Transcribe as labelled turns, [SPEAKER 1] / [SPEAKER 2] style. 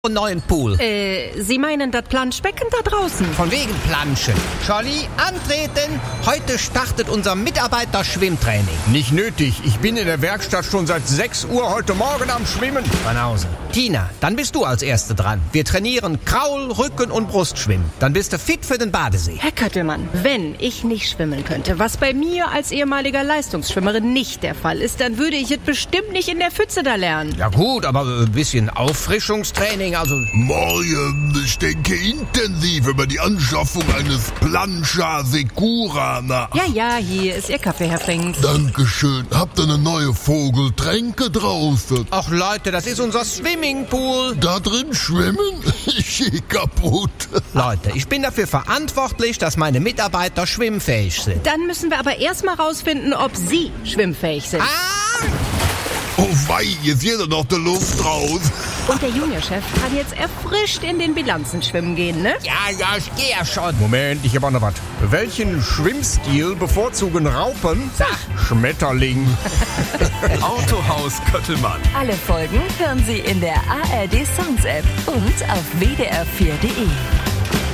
[SPEAKER 1] neuen Pool.
[SPEAKER 2] Sie meinen das Planschbecken da draußen?
[SPEAKER 1] Von wegen Planschen. Charlie, antreten! Heute startet unser Mitarbeiter-Schwimmtraining.
[SPEAKER 3] Nicht nötig. Ich bin in der Werkstatt schon seit 6 Uhr heute Morgen am Schwimmen.
[SPEAKER 1] Banause. Tina, dann bist du als Erste dran. Wir trainieren Kraul-, Rücken- und Brustschwimmen. Dann bist du fit für den Badesee.
[SPEAKER 2] Herr Köttelmann, wenn ich nicht schwimmen könnte, was bei mir als ehemaliger Leistungsschwimmerin nicht der Fall ist, dann würde ich es bestimmt nicht in der Pfütze da lernen.
[SPEAKER 1] Ja gut, aber ein bisschen Auffrischungstraining, also...
[SPEAKER 4] Morgen, ich denke intensiv über die Anschaffung eines Planscher Secura nach.
[SPEAKER 2] Ja, hier ist Ihr Kaffee, Herr Frings.
[SPEAKER 4] Dankeschön. Habt ihr eine neue Vogeltränke draußen?
[SPEAKER 1] Ach Leute, das ist unser Swimmingpool.
[SPEAKER 4] Da drin schwimmen? Ich geh kaputt.
[SPEAKER 1] Leute, ich bin dafür verantwortlich, dass meine Mitarbeiter schwimmfähig sind.
[SPEAKER 2] Dann müssen wir aber erstmal rausfinden, ob Sie schwimmfähig sind.
[SPEAKER 4] Oh wei, jetzt geht doch noch die Luft raus.
[SPEAKER 2] Und der Juniorchef kann jetzt erfrischt in den Bilanzen schwimmen gehen, ne?
[SPEAKER 1] Ja, ich gehe ja schon.
[SPEAKER 3] Moment, ich hab auch noch was. Welchen Schwimmstil bevorzugen Raupen?
[SPEAKER 1] Sag.
[SPEAKER 3] Schmetterling.
[SPEAKER 5] Autohaus Köttelmann.
[SPEAKER 6] Alle Folgen hören Sie in der ARD Sounds App und auf wdr4.de.